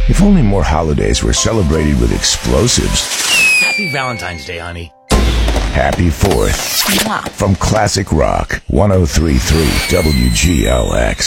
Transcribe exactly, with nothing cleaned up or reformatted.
If only more holidays were celebrated with explosives. Happy Valentine's Day, honey. Happy fourth. From Classic Rock, one oh three point three W G L X.